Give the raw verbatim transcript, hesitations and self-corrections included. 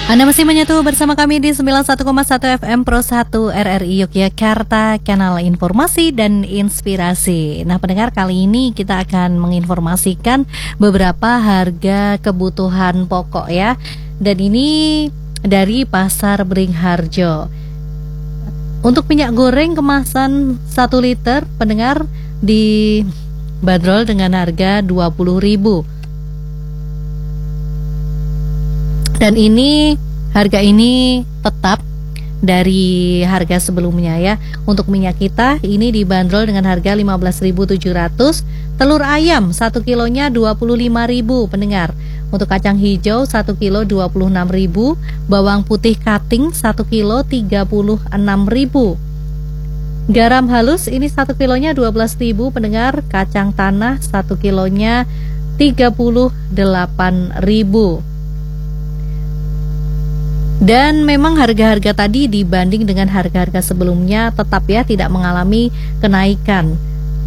Anda masih menyatu bersama kami di sembilan puluh satu koma satu F M Pro satu R R I Yogyakarta, kanal informasi dan inspirasi. Nah, pendengar, kali ini kita akan menginformasikan beberapa harga kebutuhan pokok ya. Dan ini dari Pasar Beringharjo. Untuk minyak goreng kemasan satu liter, pendengar, dibanderol dengan harga dua puluh ribu. Dan ini harga ini tetap dari harga sebelumnya ya. Untuk minyak kita ini dibanderol dengan harga lima belas ribu tujuh ratus. Telur ayam satu kilonya dua puluh lima ribu, pendengar. Untuk kacang hijau satu kilo dua puluh enam ribu. Bawang putih cutting satu kilo tiga puluh enam ribu. Garam halus ini satu kilonya dua belas ribu, pendengar. Kacang tanah satu kilonya tiga puluh delapan ribu. Dan memang harga-harga tadi dibanding dengan harga-harga sebelumnya tetap ya tidak mengalami kenaikan.